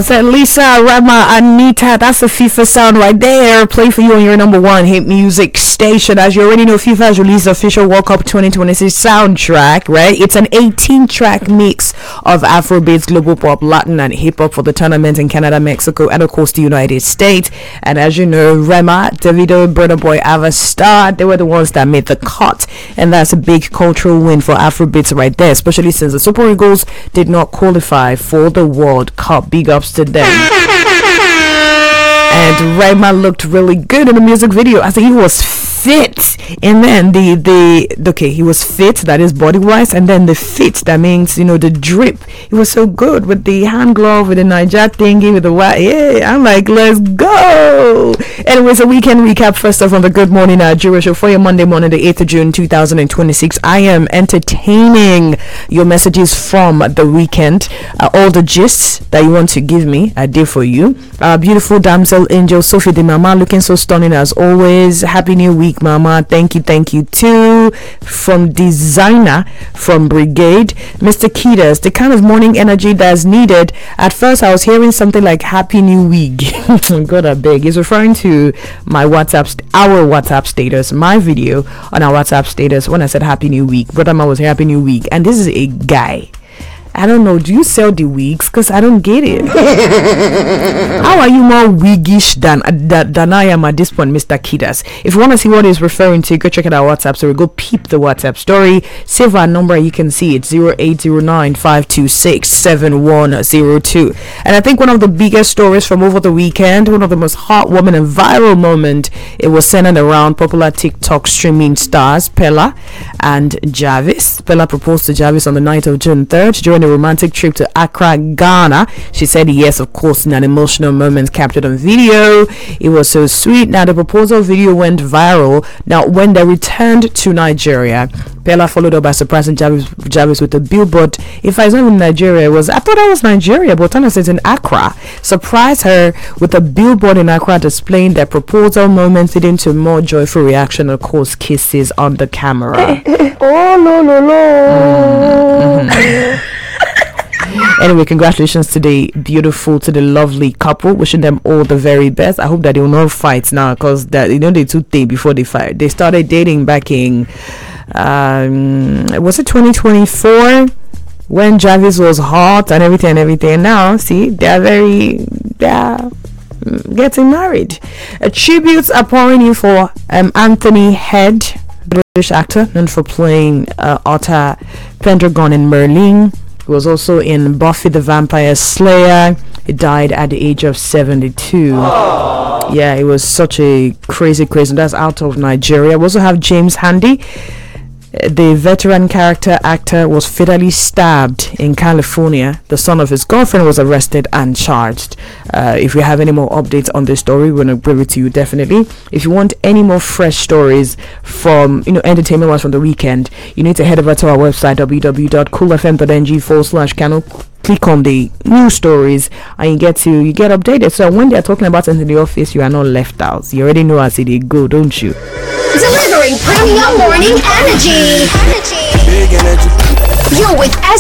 said Lisa, Rema, Anita. That's the FIFA sound right there. Play for you on your number one hit music station. As you already know, FIFA has released the official World Cup 2026 soundtrack, right? It's an 18-track mix of Afrobeats, global pop, Latin, and hip hop for the tournament in Canada, Mexico, and of course the United States. And as you know, Rema, Davido, Burna Boy, Ava Star, they were the ones that made the cut, and that's a big cultural win for Afrobeats right there, especially since the Super Eagles did not qualify for the World Cup. Big ups to them. And Rema looked really good in the music video. I think he was fit, and then he was fit, that is body wise, and then the fit, that means the drip. It was so good with the hand glove, with the Niger thingy, with the I'm like, let's go. Anyways, a weekend recap first off on the Good Morning Nigeria show for your Monday morning, the 8th of June 2026. I am entertaining your messages from the weekend, all the gists that you want to give me, I did for you. Beautiful damsel angel Sophie the Mama, looking so stunning as always. Happy new week, Mama. Thank you too. From Designer from Brigade, Mr. Kidas, the kind of morning energy that's needed. At first I was hearing something like Happy New Week. God, I beg. He's referring to my our WhatsApp status, my video on our WhatsApp status when I said Happy New Week. Brother Man was Happy New Week, and this is a guy. I don't know, do you sell the wigs? Because I don't get it. How are you more wiggish than I am at this point, Mr. Kidas? If you want to see what he's referring to, go check out our WhatsApp story. Go peep the WhatsApp story. Save our number. You can see it, 0809-526-7102. And I think one of the biggest stories from over the weekend, one of the most heartwarming and viral moment, it was centered around popular TikTok streaming stars Pella and Jarvis. Pella proposed to Jarvis on the night of June 3rd during a romantic trip to Accra, Ghana. She said yes, of course, in an emotional moment captured on video. It was so sweet. Now the proposal video went viral. Now when they returned to Nigeria, Pella followed up by surprising Jarvis with a billboard. In fact, it's not even Nigeria. I thought that was Nigeria, but honestly it's in Accra. Surprised her with a billboard in Accra displaying their proposal moment, leading to more joyful reaction, of course, kisses on the camera. Oh no. Anyway, congratulations to the lovely couple. Wishing them all the very best. I hope that they will not fight now, because they took day before they fight. They started dating back in was it 2024 when Jarvis was hot and everything. Now see, they are getting married. Tributes are pouring in for Anthony Head, British actor known for playing Arthur Pendragon in Merlin. He was also in Buffy the Vampire Slayer. He died at the age of 72. Aww. Yeah, it was such a crazy. That's out of Nigeria. We also have James Handy. The veteran actor was fatally stabbed in California. The son of his girlfriend was arrested and charged. If you have any more updates on this story, we're going to bring it to you definitely. If you want any more fresh stories from entertainment ones from the weekend, you need to head over to our website www.coolfm.ng/channel. Click on the news stories and you get updated. So when they're talking about something in the office, you are not left out. You already know as it go, don't you? Delivering premium morning energy. You're with